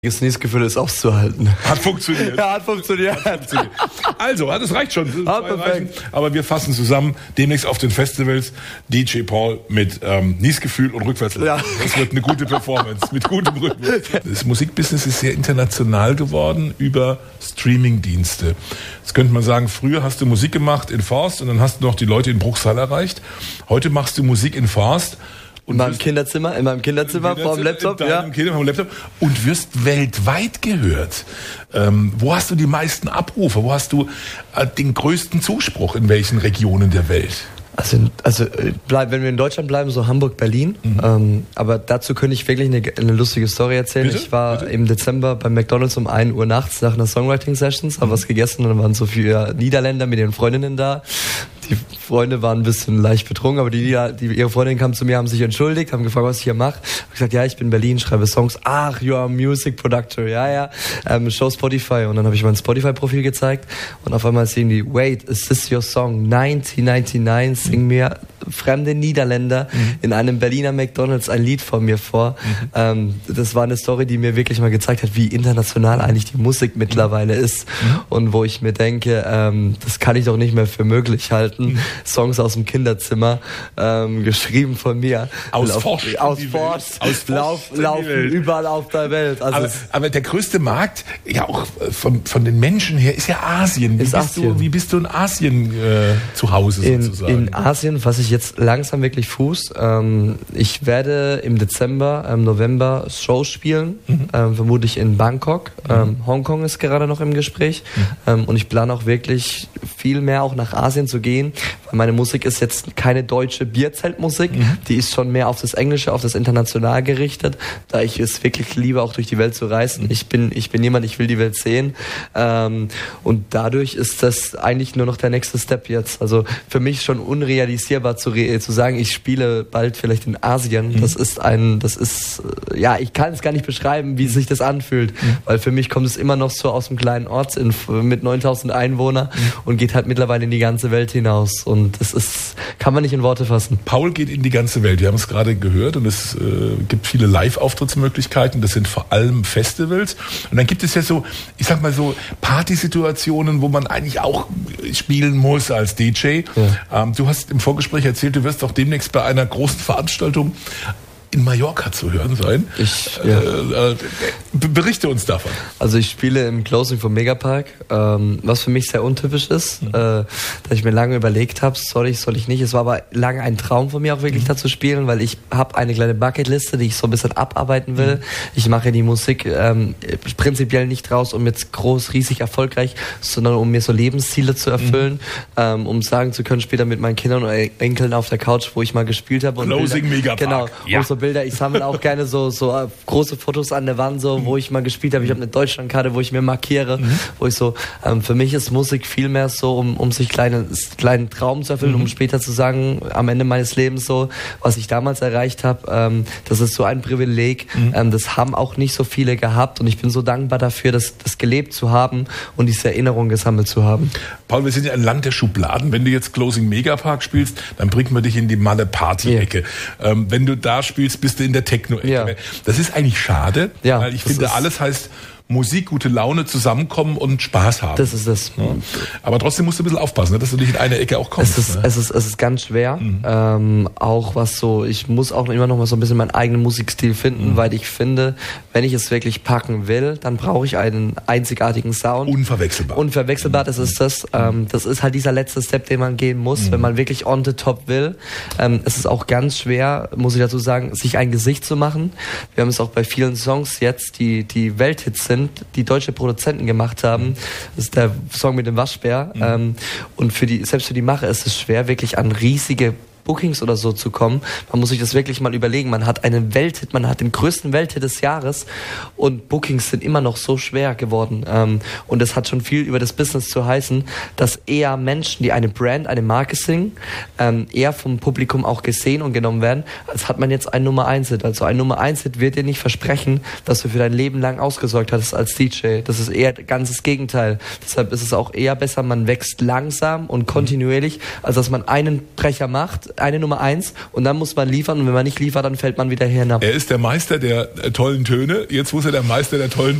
Gefühl ist auszuhalten. Hat funktioniert. Ja, hat funktioniert. Also, das reicht schon. Aber wir fassen zusammen demnächst auf den Festivals DJ Paul mit Niesgefühl und Rückwärtslauf. Ja. Das wird eine gute Performance mit gutem Rhythmus. Das Musikbusiness ist sehr international geworden über Streamingdienste. Jetzt könnte man sagen, früher hast du Musik gemacht in Forst und dann hast du noch die Leute in Bruchsal erreicht. Heute machst du Musik in Forst. In meinem Kinderzimmer vor dem Laptop, und wirst weltweit gehört. Wo hast du die meisten Abrufe? Wo hast du den größten Zuspruch? In welchen Regionen der Welt? Also wenn wir in Deutschland bleiben, so Hamburg, Berlin. Aber dazu könnte ich wirklich eine lustige Story erzählen. Bitte? Ich war im Dezember bei McDonald's um 1 Uhr nachts nach einer Songwriting-Sessions, habe was gegessen und dann waren so viele Niederländer mit ihren Freundinnen da. Die Freunde waren ein bisschen leicht betrunken, aber ihre Freundin kam zu mir, haben sich entschuldigt, haben gefragt, was ich hier mache. Ich habe gesagt, ja, ich bin in Berlin, schreibe Songs. Ach, you are a music producer, ja. Show Spotify. Und dann habe ich mein Spotify-Profil gezeigt und auf einmal sehen die, wait, is this your song? 1999, sing mir fremde Niederländer in einem Berliner McDonald's ein Lied von mir vor. Das war eine Story, die mir wirklich mal gezeigt hat, wie international eigentlich die Musik mittlerweile ist. Und wo ich mir denke, das kann ich doch nicht mehr für möglich halten. Songs aus dem Kinderzimmer, geschrieben von mir. Aus Forst laufen überall auf der Welt. Also aber der größte Markt, ja auch von den Menschen her, ist ja Asien. Wie bist du in Asien zu Hause sozusagen? In Asien fasse ich jetzt langsam wirklich Fuß. Ich werde im Dezember, November Shows spielen, vermutlich in Bangkok. Hongkong ist gerade noch im Gespräch. Und ich plane auch wirklich viel mehr auch nach Asien zu gehen. Weil meine Musik ist jetzt keine deutsche Bierzeltmusik. Die ist schon mehr auf das Englische, auf das International gerichtet, da ich es wirklich liebe, auch durch die Welt zu reisen. Ich bin jemand, ich will die Welt sehen. Und dadurch ist das eigentlich nur noch der nächste Step jetzt. Also für mich schon unrealisierbar zu sagen, ich spiele bald vielleicht in Asien. Ich kann es gar nicht beschreiben, wie sich das anfühlt. Weil für mich kommt es immer noch so aus einem kleinen Ort mit 9000 Einwohnern und geht halt mittlerweile in die ganze Welt hinaus. Und das kann man nicht in Worte fassen. Paul geht in die ganze Welt. Wir haben es gerade gehört und es gibt viele Live-Auftrittsmöglichkeiten. Das sind vor allem Festivals. Und dann gibt es ja so, ich sag mal so, Partysituationen, wo man eigentlich auch spielen muss als DJ. Ja. Du hast im Vorgespräch erzählt, du wirst auch demnächst bei einer großen Veranstaltung in Mallorca zu hören sein. Berichte uns davon. Also ich spiele im Closing vom Megapark, was für mich sehr untypisch ist, da ich mir lange überlegt habe, soll ich nicht. Es war aber lange ein Traum von mir auch wirklich da zu spielen, weil ich habe eine kleine Bucketliste, die ich so ein bisschen abarbeiten will. Ich mache die Musik prinzipiell nicht raus, um jetzt riesig erfolgreich, sondern um mir so Lebensziele zu erfüllen, um sagen zu können, später mit meinen Kindern und Enkeln auf der Couch, wo ich mal gespielt habe. Closing Megapark. Genau. Ja. So Bilder, ich sammle auch gerne so große Fotos an der Wand, wo ich mal gespielt habe. Ich habe eine Deutschlandkarte, wo ich mir markiere, wo ich so, für mich ist Musik viel mehr so, um sich kleinen Traum zu erfüllen, um später zu sagen, am Ende meines Lebens so, was ich damals erreicht habe, das ist so ein Privileg, das haben auch nicht so viele gehabt und ich bin so dankbar dafür, das gelebt zu haben und diese Erinnerung gesammelt zu haben. Paul, wir sind ja ein Land der Schubladen. Wenn du jetzt Closing Megapark spielst, dann bringt man dich in die Malle-Party-Ecke. Wenn du da spielst, bist du in der Techno-Ecke. Ja. Das ist eigentlich schade, weil ich finde, alles heißt Musik, gute Laune, zusammenkommen und Spaß haben. Das ist das. Ja. Aber trotzdem musst du ein bisschen aufpassen, dass du nicht in eine Ecke auch kommst. Es ist ganz schwer. Auch was so, ich muss auch immer noch mal so ein bisschen meinen eigenen Musikstil finden, weil ich finde, wenn ich es wirklich packen will, dann brauche ich einen einzigartigen Sound. Unverwechselbar, das ist das. Das ist halt dieser letzte Step, den man gehen muss, wenn man wirklich on the top will. Es ist auch ganz schwer, muss ich dazu sagen, sich ein Gesicht zu machen. Wir haben es auch bei vielen Songs jetzt, die Welthits sind, die deutsche Produzenten gemacht haben. Das ist der Song mit dem Waschbär. Und selbst für die Macher ist es schwer, wirklich an riesige Bookings oder so zu kommen. Man muss sich das wirklich mal überlegen. Man hat einen Welthit, man hat den größten Welthit des Jahres und Bookings sind immer noch so schwer geworden. Und das hat schon viel über das Business zu heißen, dass eher Menschen, die eine Brand, eine Marke singen, eher vom Publikum auch gesehen und genommen werden, als hat man jetzt ein Nummer-1-Hit. Also ein Nummer-1-Hit wird dir nicht versprechen, dass du für dein Leben lang ausgesorgt hattest als DJ. Das ist eher ganz das Gegenteil. Deshalb ist es auch eher besser, man wächst langsam und kontinuierlich, als dass man einen Brecher macht, eine Nummer 1 und dann muss man liefern und wenn man nicht liefert, dann fällt man wieder hinab. Er ist der Meister der tollen Töne, jetzt muss er der Meister der tollen